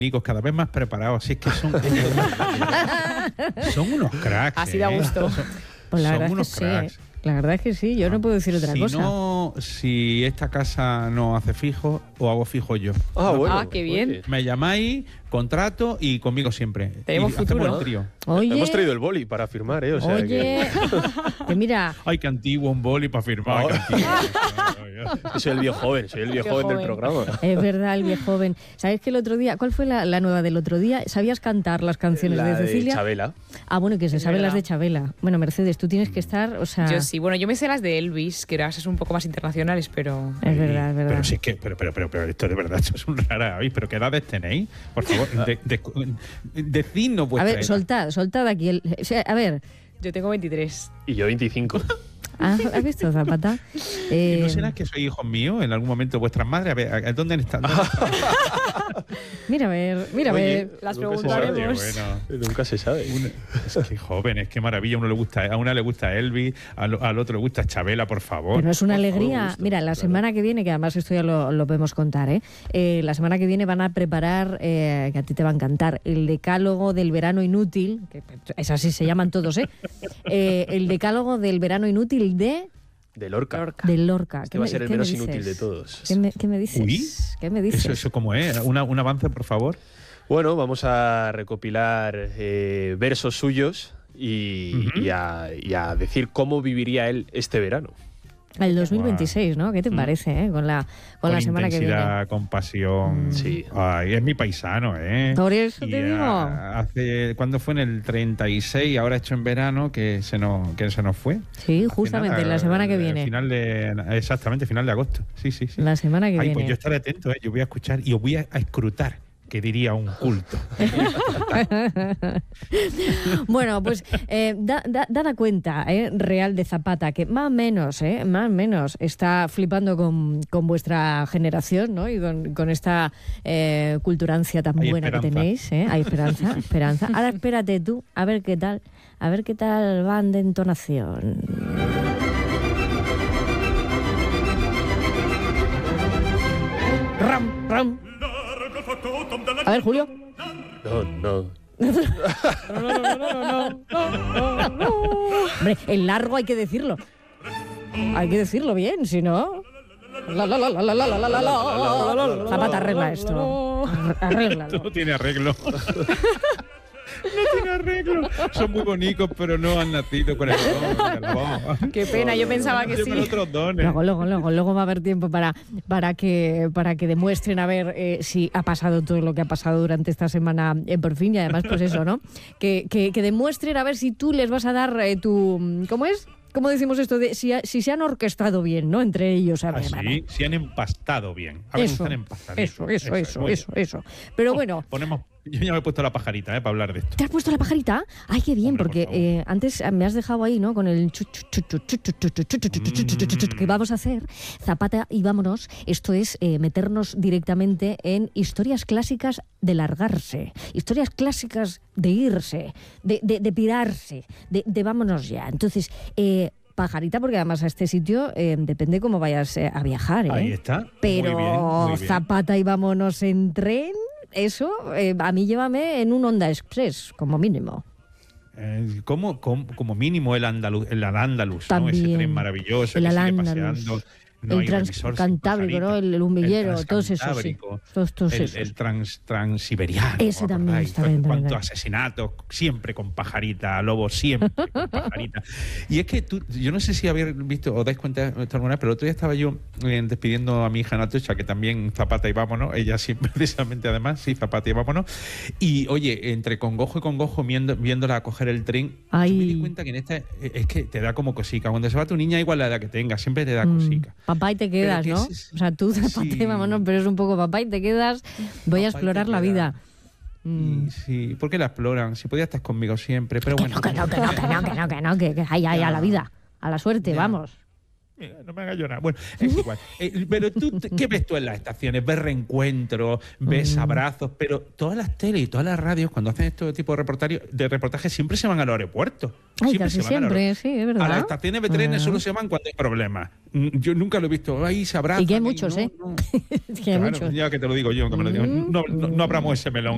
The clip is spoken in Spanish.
cada vez más preparados. Así es que son unos cracks. Así da gusto. Pues la Son verdad es unos que cracks. sí. La verdad es que sí, yo no puedo decir otra cosa. Si esta casa no hace fijo, o hago fijo yo. Ah, qué bien. Oye. Me llamáis, contrato y conmigo siempre. Tenemos Y futuro. hacemos el trío. Oye, Hemos traído el boli para firmar, ¿eh? O sea oye, que mira, Ay, qué antiguo, un boli para firmar. Qué antiguo. que soy el viejo joven, del joven. programa. es verdad, el viejo joven. ¿Sabes que el otro día, cuál fue la nueva del otro día? ¿Sabías cantar las canciones La de Cecilia? Chabela. Ah, bueno, que se Es saben las verdad. de Chabela. Bueno, Mercedes, tú tienes que estar, o sea... Yo sí, bueno, yo me sé las de Elvis, que eran un poco más internacionales, pero... Es verdad, es verdad. Pero si es que, pero esto de verdad, esto es un rara avis. ¿Pero qué edades tenéis? Por favor, decidnos A vuestra ver, edad. soltad aquí. O sea, a ver, Yo tengo 23. Y yo 25. ¿has visto, Zapata? ¿Y no será que sois hijos míos en algún momento vuestras madres? A ver, ¿dónde están? Mira, a ver, mira, a Oye, ver. Las nunca se preguntaremos. sabe. Bueno. Nunca se sabe. Es que jóvenes, qué maravilla. A una le gusta Elvis, al otro le gusta Chabela, por favor. Pero es una Por favor, alegría. gusto, Mira, la claro. semana que viene, que además esto ya lo podemos contar, la semana que viene van a preparar, que a ti te va a encantar, el decálogo del verano inútil, que es así, se llaman todos, el decálogo del verano inútil De Lorca. Lorca. de Lorca. Este va a ser el menos inútil de todos. ¿Qué me dices? Uy, ¿Qué me dices? ¿Eso cómo es? Un avance, por favor. Bueno, vamos a recopilar versos suyos y a decir cómo viviría él este verano. El 2026, ¿no? ¿Qué te parece, con la semana que viene? Intensidad, con pasión. Sí. Ay, es mi paisano, ¿eh? Por eso Y te digo. ¿Cuándo fue? En el 36, ahora hecho en verano, que se nos fue. Sí, justamente, la semana que viene. Exactamente, final de agosto. Sí. La semana que Ay, viene. pues yo estaré atento, yo voy a escuchar y os voy a escrutar, que diría un culto. Bueno, pues dada cuenta real de Zapata, que más o menos está flipando con vuestra generación, ¿no? Y con esta culturancia tan Hay buena esperanza. que tenéis, ¿eh? Hay esperanza. Ahora espérate tú, a ver qué tal van de entonación. Ram. A ver, Julio. No. Hombre, el largo hay que decirlo. Hay que decirlo bien, si no... Zapata, arregla esto. Arréglalo. Esto no tiene arreglo. No tiene arreglo. Son muy bonitos, pero no han nacido con el don. Qué pena, yo pensaba que sí. Otros dones. Luego va a haber tiempo para que demuestren a ver si ha pasado todo lo que ha pasado durante esta semana por fin, y además pues eso, ¿no? Que demuestren a ver si tú les vas a dar tu... ¿Cómo es? ¿Cómo decimos esto? Si se han orquestado bien, ¿no? Entre ellos. A ver, Así, si han empastado bien. A ver, Eso, están empastaditos. eso. Pero bueno... Yo ya me he puesto la pajarita para hablar de esto. ¿Te has puesto la pajarita? Ay, qué bien, Hombre, porque por favor. antes me has dejado ahí, ¿no? Con el que vamos a hacer. Zapata y vámonos. Esto es meternos directamente en historias clásicas de largarse, historias clásicas de irse, de pirarse, de vámonos ya. Entonces, pajarita, porque además a este sitio depende cómo vayas a viajar, ¿eh? Ahí está. Pero Muy bien. Zapata y vámonos en tren, eso, a mí llévame en un Honda Express, como mínimo. Como mínimo el Al-Ándalus, ¿no? Ese También. tren maravilloso El que sigue Al-Ándalus. paseando. No El hay revisor sin transcantábrico, ¿no? pajarita. El humillero, todos esos, sí. Transcantábrico, Todos esos. El transiberiano. Ese ¿os también acordáis? está bien, Cuántos también. asesinatos, siempre con pajarita, lobo, siempre con pajarita. Y es que yo no sé si habéis visto, os dais cuenta de esto alguna vez, pero el otro día estaba yo despidiendo a mi hija Natocha, que también Zapata y vámonos, ella sí, precisamente además, sí, Zapata y vámonos. Y oye, entre congojo y congojo, viéndola a coger el tren, Ay. yo me di cuenta que en esta es que te da como cosica. Cuando se va tu niña, igual la edad que tenga, siempre te da cosica. Papá y te quedas, Pero ¿no? que es- O sea, tú Zapata y sí. vámonos, pero es un poco papá y te quedas, voy a Papá y explorar te la quedas. vida. Mm. Sí, ¿por qué la exploran? Si podías estar conmigo siempre, pero Que bueno. no, que ay, a la vida, a la suerte, Ya. vamos. Mira, no me hagas llorar. Bueno, es igual. Pero tú, ¿qué ves tú en las estaciones? Ves reencuentros, ves abrazos, pero todas las teles y todas las radios, cuando hacen este tipo de reportajes, siempre se van al aeropuerto. Ay, casi se van al siempre, sí, es verdad. A las estaciones de trenes solo se van cuando hay problemas. Yo nunca lo he visto. Ahí se abrazan. Y que hay muchos, no, ¿eh? no. Es que hay Claro, muchos. ya que te lo digo yo, que me lo digo. No abramos ese melón.